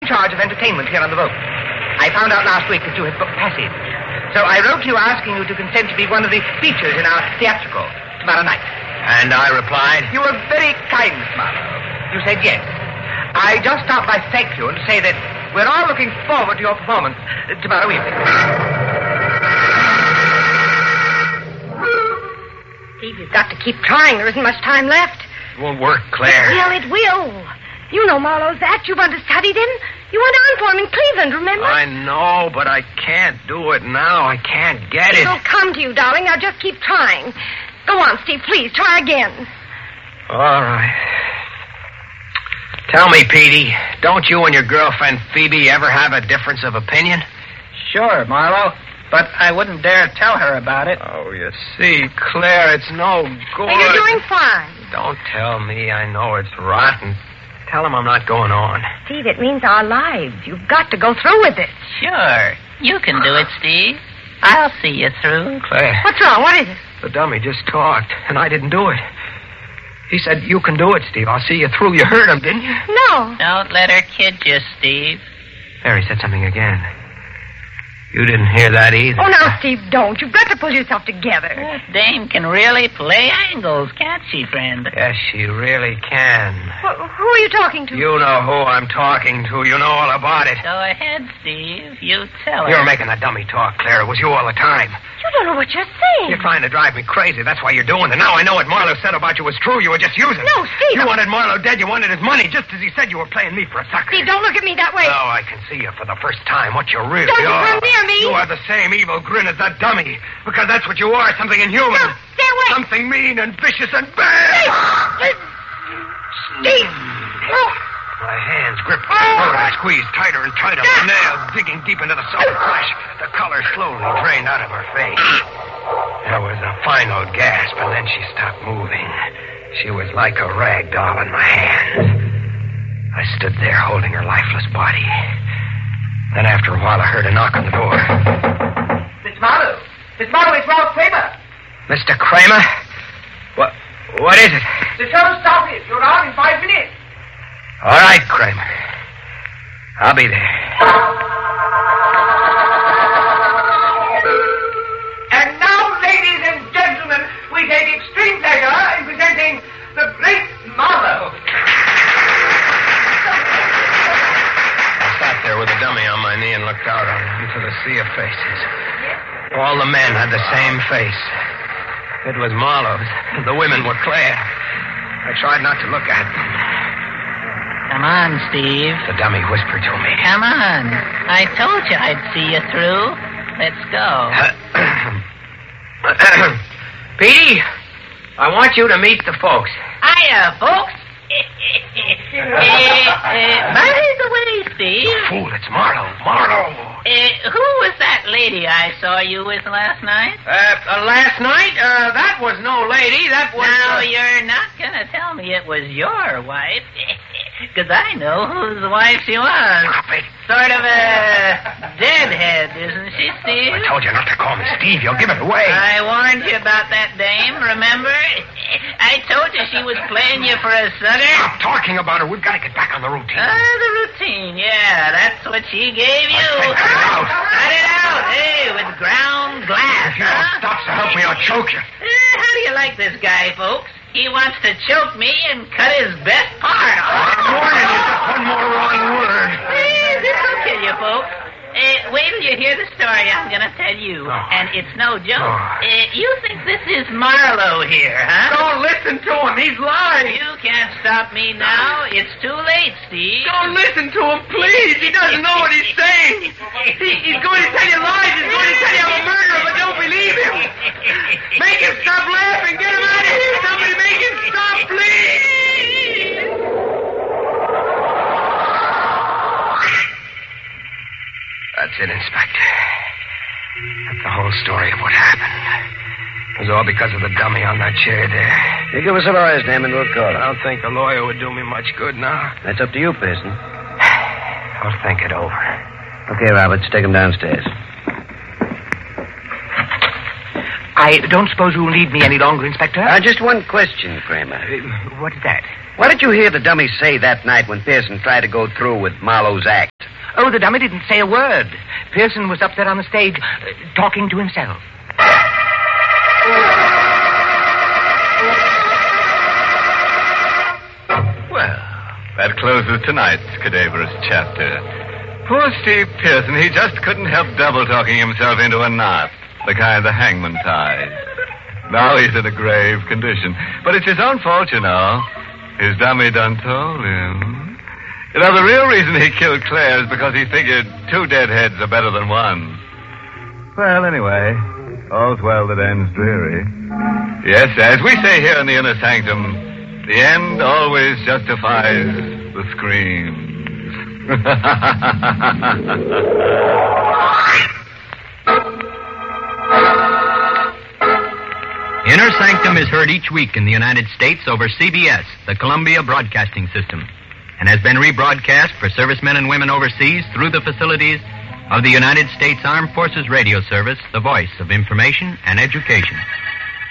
charge of entertainment here on the boat. I found out last week that you had booked passage. So I wrote to you asking you to consent to be one of the features in our theatrical tomorrow night. And I replied? You were very kind, Miss Marlowe. You said yes. I just stopped by to thank you and to say that we're all looking forward to your performance tomorrow evening. Steve, you've got to keep trying. There isn't much time left. It won't work, Claire. It will. You know Marlowe's act. You've understudied him. You went on for him in Cleveland, remember? I know, but I can't do it now. I can't get it. It'll come to you, darling. Now just keep trying. Go on, Steve, please. Try again. All right. Tell me, Petey, don't you and your girlfriend Phoebe ever have a difference of opinion? Sure, Marlowe. But I wouldn't dare tell her about it. Oh, you see, Claire, it's no good. Well, you're doing fine. Don't tell me. I know it's rotten. Tell him I'm not going on. Steve, it means our lives. You've got to go through with it. Sure. You can do it, Steve. I'll see you through. Claire. What's wrong? What is it? The dummy just talked, and I didn't do it. He said, you can do it, Steve. I'll see you through. You heard him, didn't you? No. Don't let her kid you, Steve. There, he said something again. You didn't hear that either. Oh, now, Steve, don't. You've got to pull yourself together. That dame can really play angles, can't she, friend? Yes, she really can. Who are you talking to? You know who I'm talking to. You know all about it. Go ahead, Steve. You tell her. You're making the dummy talk, Claire. It was you all the time. You don't know what you're saying. You're trying to drive me crazy. That's why you're doing it. Now I know what Marlowe said about you was true. You were just using it. No, Steve. You wanted Marlowe dead. You wanted his money. Just as he said you were playing me for a sucker. Steve, don't look at me that way. Now I can see you for the first time. What you really Don't you are. come near me. You are the same evil grin as that dummy. Because that's what you are. Something inhuman. No, stay away. Something mean and vicious and bad. Steve. Oh. My hands gripped the throat. I squeezed tighter and tighter. My nails digging deep into the soft flesh. The color slowly drained out of her face. There was a final gasp, and then she stopped moving. She was like a rag doll in my hands. I stood there holding her lifeless body. Then after a while, I heard a knock on the door. Miss Marlowe! Miss Marlowe, it's Ralph Kramer. Mr. Kramer? What is it? The show started. You're out in 5 minutes. All right, Kramer. I'll be there. And now, ladies and gentlemen, we take extreme pleasure in presenting the great Marlowe. I sat there with the dummy on my knee and looked out into the sea of faces. All the men had the same face. It was Marlowe's. The women were Claire. I tried not to look at them. Come on, Steve. The dummy whispered to me. Come on. I told you I'd see you through. Let's go. Petey, I want you to meet the folks. Hiya, folks. By the way, Steve. You fool, it's Marlowe. Marlowe. Who was that lady I saw you with last night? Last night? That was no lady. That was... Now, you're not going to tell me it was your wife. Because I know whose wife she was. Stop it. Sort of a deadhead, isn't she, Steve? I told you not to call me Steve. You'll give it away. I warned you about that dame, remember? I told you she was playing you for a sucker. Stop talking about her. We've got to get back on the routine. The routine, yeah. That's what she gave you. Cut it out. Cut it out. Hey, with ground glass, If you don't stop, so help me, I'll choke you. How do you like this guy, folks? He wants to choke me and cut his best part off. I'm warning you, just one more wrong word. This will kill you, folks. Wait till you hear the story I'm going to tell you. Oh. And it's no joke. Oh. You think this is Marlowe here, huh? Don't listen to him. He's lying. You can't stop me now. It's too late, Steve. Don't listen to him, please. He doesn't know what he's saying. He's going to tell you lies. He's going to tell you I'm a murderer, but don't believe him. Make him stop laughing. Get him out of here. Somebody make him stop, please. That's it, Inspector. That's the whole story of what happened. It was all because of the dummy on that chair there. You give us a lawyer's name and we'll call it. I don't think a lawyer would do me much good now. That's up to you, Pearson. I'll think it over. Okay, Roberts, take him downstairs. I don't suppose you'll need me any longer, Inspector? Just one question, Kramer. What is that? What did you hear the dummy say that night when Pearson tried to go through with Marlowe's act? Oh, the dummy didn't say a word. Pearson was up there on the stage talking to himself. Well, that closes tonight's cadaverous chapter. Poor Steve Pearson, he just couldn't help double-talking himself into a knot, the kind the hangman ties. Now he's in a grave condition. But it's his own fault, you know. His dummy done told him. You know, the real reason he killed Claire is because he figured 2 dead heads are better than 1. Well, anyway, all's well that ends dreary. Yes, as we say here in the inner sanctum, the end always justifies the screams. Inner Sanctum is heard each week in the United States over CBS, the Columbia Broadcasting System, and has been rebroadcast for servicemen and women overseas through the facilities of the United States Armed Forces Radio Service, the voice of information and education.